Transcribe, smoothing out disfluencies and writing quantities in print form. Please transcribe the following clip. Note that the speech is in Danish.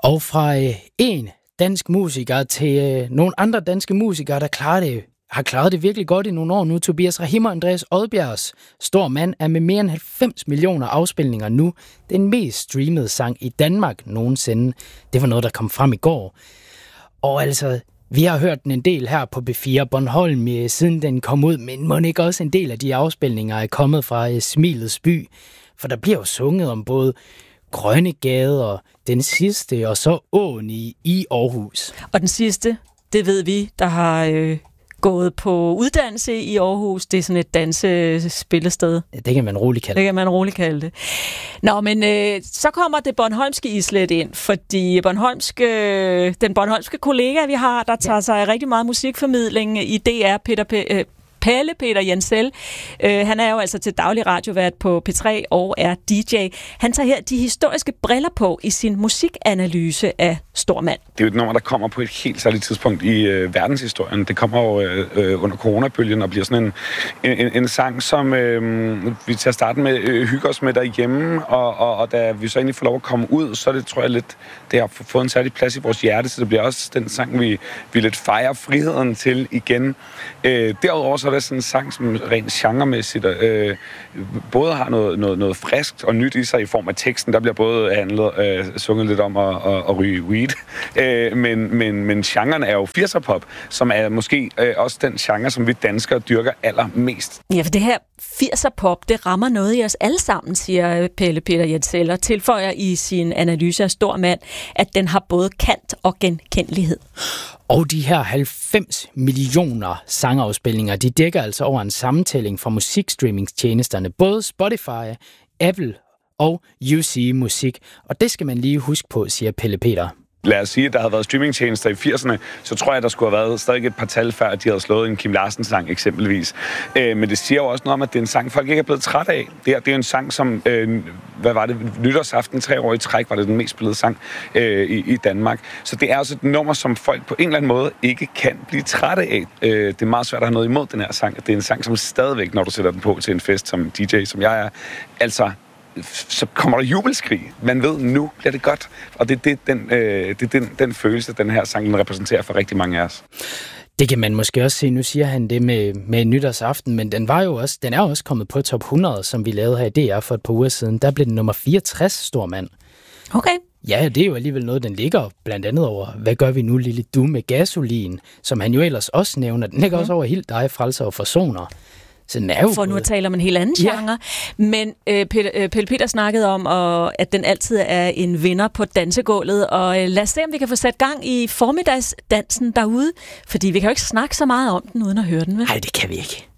Og fra en dansk musiker til nogle andre danske musikere, der har klaret det virkelig godt i nogle år nu. Tobias Rahim og Andreas Odbjergs Stor Mand er med mere end 90 millioner afspilninger nu den mest streamede sang i Danmark nogensinde. Det var noget, der kom frem i går. Og altså, vi har hørt den en del her på B4 Bornholm, siden den kom ud, men må ikke også en del af de afspilninger er kommet fra Smilets By? For der bliver jo sunget om både Grønnegade og Den Sidste, og så Åen i Aarhus. Og Den Sidste, det ved vi, der har gået på uddannelse i Aarhus. Det er sådan et dansespillested. Ja, det kan man roligt kalde det. Det kan man roligt kalde det. Nå, men så kommer det bornholmske islet ind, fordi den bornholmske kollega, vi har, der tager sig rigtig meget musikformidling i DR, Pelle Peter Jensel. Han er jo altså til daglig radiovært på P3 og er DJ. Han tager her de historiske briller på i sin musikanalyse af Stor Mand. Det er jo et nummer, der kommer på et helt særligt tidspunkt i verdenshistorien. Det kommer jo under coronabølgen og bliver sådan en sang, som vi til at starte med hygger os med derhjemme, og da vi så egentlig får lov at komme ud, så det, tror jeg lidt, det har fået en særlig plads i vores hjerte, så det bliver også den sang, vi lidt fejrer friheden til igen. Derudover så er det sådan en sang, som rent genremæssigt både har noget friskt og nyt i sig i form af teksten. Der bliver både sunget lidt om at ryge weed, men genren er jo 80'er pop, som er måske også den genre, som vi danskere dyrker allermest. Ja, for det her 80'er pop, det rammer noget i os alle sammen, siger Pelle Peter Jensel, og tilføjer i sin analyse af Stor Mand, at den har både kant og genkendelighed. Og de her 90 millioner sangafspilninger, de dækker altså over en sammentælling fra musikstreamingstjenesterne, både Spotify, Apple og UC Musik. Og det skal man lige huske på, siger Pelle Peter. Lad os sige, at der havde været streamingtjenester i 80'erne, så tror jeg, der skulle have været stadig et par tal før, at de havde slået en Kim Larsen-sang eksempelvis. Men det siger jo også noget om, at det er en sang, folk ikke er blevet træt af. Det er en sang, som, nytårsaften 3 år i træk, var det den mest spillede sang i Danmark. Så det er også et nummer, som folk på en eller anden måde ikke kan blive trætte af. Det er meget svært at have noget imod den her sang. Det er en sang, som stadigvæk, når du sætter den på til en fest som DJ, som jeg er, altså så kommer der jubelskrig. Man ved, nu bliver det godt. Og det er den følelse, den her sang repræsenterer for rigtig mange af os. Det kan man måske også se. Nu siger han det med nytårsaften, men den er jo også kommet på top 100, som vi lavede her i DR for et par uger siden. Der blev den nummer 64, Stor Mand. Okay. Ja, det er jo alligevel noget, den ligger blandt andet over, hvad gør vi nu, lille du med gasolin, som han jo ellers også nævner. Den ligger også over helt dig, frelser og forsoner. For nu at tale om en helt anden genre. Ja. Men Pelle Peter snakkede om, at den altid er en vinder på dansegulvet. Og lad os se, om vi kan få sat gang i formiddagsdansen derude. Fordi vi kan jo ikke snakke så meget om den, uden at høre den, vel? Nej, det kan vi ikke.